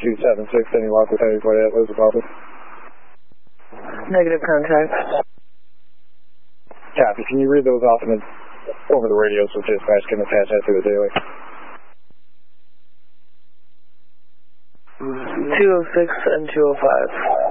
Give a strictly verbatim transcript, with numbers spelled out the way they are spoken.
two seven six, any luck with anybody that lives above it? Negative contact. Copy. Can you read those off in the, over the radio so dispatch can attach that to the daily? two oh six and two oh five.